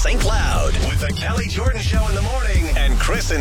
St. Cloud with the Kelly Jordan Show in the morning and Chris and